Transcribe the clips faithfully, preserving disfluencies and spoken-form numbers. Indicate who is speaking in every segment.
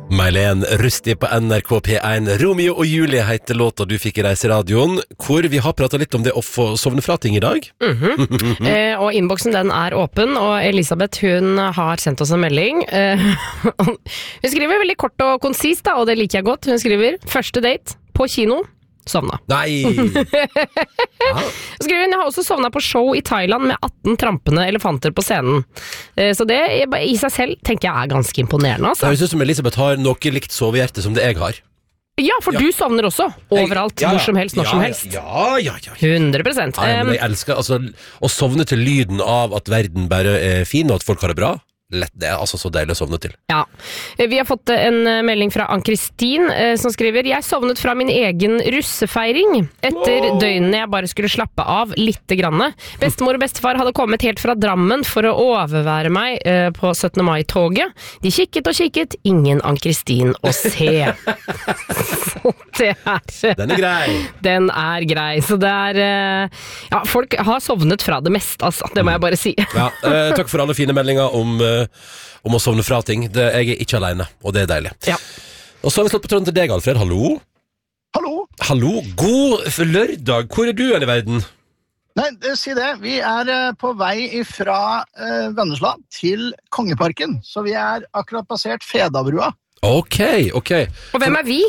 Speaker 1: Meilen Rusti på N R K P én. Romeo og Julie heter låta du fikk i Reiseradioen, hvor vi har pratet litt om det å få sovne fra ting i dag.
Speaker 2: Mm-hmm. eh, og innboksen den er åpen, og Elisabeth hun har sendt oss en melding. Eh, hun skriver veldig kort og konsist, da, og det liker jeg godt. Hun skriver, første date på kino. Sovna.
Speaker 1: Nei!
Speaker 2: Ja. Skriver hun, jeg har også sovna på show i Thailand med atten trampende elefanter på scenen. Så det i seg selv tenker jeg er ganske imponerende. Altså.
Speaker 1: Det høres ut som Elisabeth har noe likt sovehjerte som det jeg har.
Speaker 2: Ja, for ja. Du sovner også. Overalt, jeg, ja, hvor som helst, når
Speaker 1: ja,
Speaker 2: som helst.
Speaker 1: Ja, ja, ja.
Speaker 2: hundre prosent.
Speaker 1: Ja, men jeg elsker altså, å sovne til lyden av at verden bare er fin, og at folk har det bra. Lett, det er altså så deilig å sovne til.
Speaker 2: Ja, vi har fått en melding fra Ann-Kristin eh, som skriver, jeg sovnet fra min egen russefeiring etter oh. døgnene jeg bare skulle slappe av litt grann. Bestemor og bestefar hadde kommet helt fra Drammen for å overvære meg eh, på syttende mai-toget. De kikket og kikket, ingen Ann-Kristin å se. det er,
Speaker 1: Den er grei.
Speaker 2: Den er grei, så det er eh, ja, folk har sovnet fra det meste, altså, det må jeg bare si.
Speaker 1: ja, eh, takk for alle fine meldinger om eh, om å sovne fra ting. Det, jeg er ikke alene, og det er deilig.
Speaker 2: Ja.
Speaker 1: Og så har vi slått på tråden til deg, Alfred. Hallo?
Speaker 3: Hallo.
Speaker 1: Hallo. God lørdag. Hvor er du i verden?
Speaker 3: Nei, si det. Vi er på vei fra uh, Vennesla til Kongeparken. Så vi er akkurat passert Fedabrua.
Speaker 1: Ok, ok.
Speaker 2: Og hvem er vi?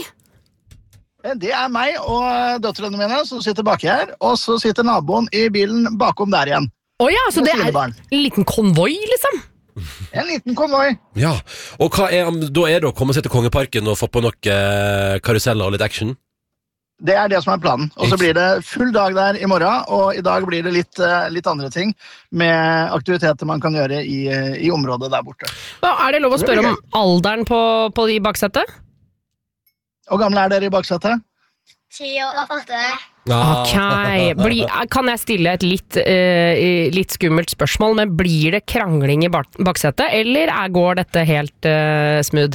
Speaker 3: Det er meg og døtrene mine som sitter baki her. Og så sitter naboen i bilen bakom der igjen.
Speaker 2: Åja, så det er en liten konvoi, liksom?
Speaker 3: En liten konvoi.
Speaker 1: Ja, og hva er, da er det å komme seg til Kongeparken og få på noe karuseller og litt action?
Speaker 3: Det er det som er planen. Og så blir det full dag der i morgen, og i dag blir det litt, litt andre ting med aktiviteter man kan gjøre i, i området der borte.
Speaker 2: Ja, er det lov å spørre om alderen på, på de baksettet?
Speaker 3: Hvor gamle er dere i baksettet?
Speaker 4: Ti og åtte.
Speaker 2: Ok, Bli, kan jeg stille et litt, uh, litt skummelt spørsmål, men blir det krangling i bak baksetet, eller er, går dette helt uh, smooth?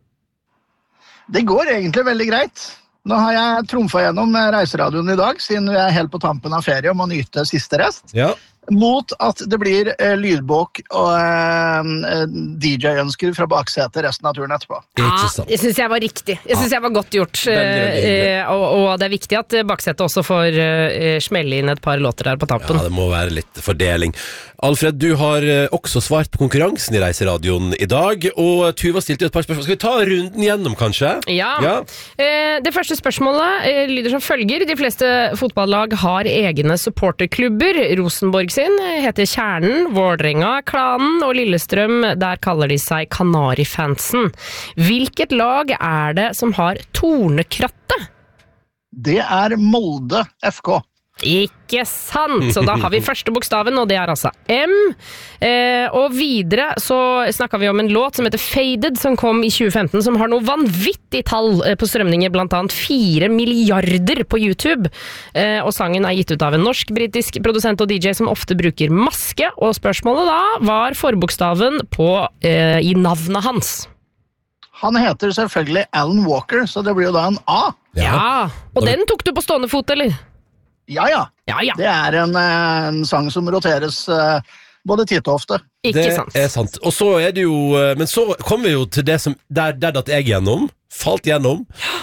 Speaker 3: Det går egentlig veldig greit. Nå har jeg trumfet gjennom Reiseradioen i dag, siden vi er helt på tampen av ferie og må nyte siste rest.
Speaker 1: Ja.
Speaker 3: Mot at det blir eh, lydbåk og eh, D J-ønsker fra baksetet resten av turen etterpå.
Speaker 2: Ja, jeg synes jeg var riktig. Jeg synes jeg var godt gjort. Eh, og, og det er viktig at baksetet også får eh, smelle inn et par låter der på tampen.
Speaker 1: Ja, det må være litt fordeling. Alfred, du har også svart på konkurransen i Reiseradioen i dag, og Tuva stilte et par spørsmål. Skal vi ta runden gjennom, kanskje?
Speaker 2: Ja. ja. Eh, det første spørsmålet eh, lyder som følger. De fleste fotballag har egne supporterklubber. Rosenborg sin heter Kjernen, Vålerenga, Klanen og Lillestrøm, der kaller de seg Kanarifansen. Hvilket lag er det som har Tornekrattet?
Speaker 3: Det er Molde F K.
Speaker 2: Ikke sant, så da har vi første bokstaven, og det er altså M. Eh, og videre så snakket vi om en låt som heter Faded, som kom i tjue femten, som har noe vanvittig tall på strømninger, blant annet fire milliarder på YouTube. Eh, og sangen er gitt ut av en norsk-britisk produsent og D J som ofte bruker maske, og spørsmålet da var forbokstaven på, eh, i navnet hans.
Speaker 3: Han heter selvfølgelig Alan Walker, så det blir jo da en A.
Speaker 2: Ja, ja. Og den tok du på stående fot, eller?
Speaker 3: Ja, ja.
Speaker 2: ja, ja.
Speaker 3: Det er en, en sang som roteres uh, både titt og ofte.
Speaker 2: Ikke
Speaker 1: det
Speaker 2: sant.
Speaker 1: er sant. Og så er det jo, men så kommer vi jo til det som, der, der datt jeg gjennom, falt gjennom.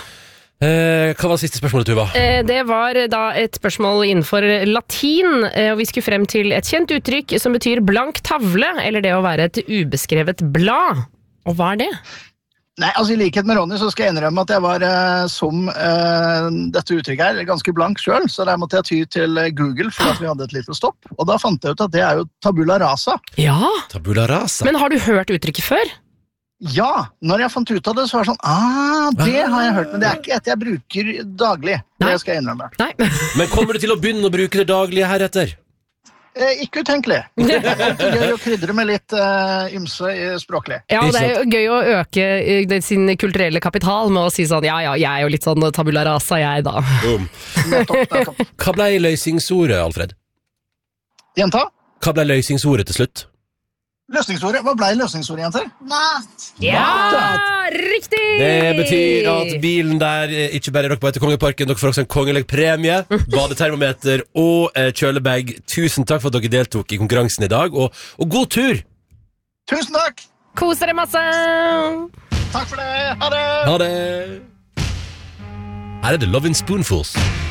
Speaker 1: Eh, hva var det siste spørsmålet, Tuva?
Speaker 2: Eh, det var da et spørsmål innenfor latin, eh, og vi skulle frem til et kjent uttrykk som betyr blank tavle, eller det å være et ubeskrevet blad. Og hva er det?
Speaker 3: Nei, altså I likhet med Ronny så skal jeg innrømme at jeg var eh, som eh, dette uttrykket her, ganske blank selv, så der måtte jeg ty til Google for at vi hadde et lite stopp. Og da fant jeg ut at det er jo tabula rasa.
Speaker 2: Ja,
Speaker 1: Tabula rasa.
Speaker 2: Men har du hørt uttrykket før?
Speaker 3: Ja, når jeg fant ut av det så var det sånn, ah, det har jeg hørt, men det er ikke et jeg bruker daglig.
Speaker 2: Nei.
Speaker 3: Det skal jeg innrømme.
Speaker 2: Nei.
Speaker 1: Men kommer du til å begynne å bruke det daglige heretter?
Speaker 3: Eh, ikke utenkelig. Det er alltid gøy å krydre med litt uh, ymse språklig.
Speaker 2: Ja, og det er jo gøy å øke uh, sin kulturelle kapital med å si sånn, ja, ja, jeg er jo litt sånn tabula rasa, jeg da.
Speaker 1: Boom.
Speaker 3: Nettopp, nettopp.
Speaker 1: Hva ble løsningsordet, Alfred?
Speaker 3: Jenta?
Speaker 1: Hva ble løsningsordet til slutt?
Speaker 3: Løsningsordet? Hva ble løsningsordet, jenter?
Speaker 4: Mat.
Speaker 2: Ja, riktig!
Speaker 1: Det betyr at bilen der ikke bare er dere på etter Kongeparken, dere får også en kongelig premie, badetermometer og eh, kjølebag. Tusen takk for at dere deltok i konkurransen i dag, og, og god tur!
Speaker 3: Tusen takk!
Speaker 2: Kos dere masse!
Speaker 3: Takk for det! Ha det!
Speaker 1: Ha det! Her er det Love in Spoonfuls.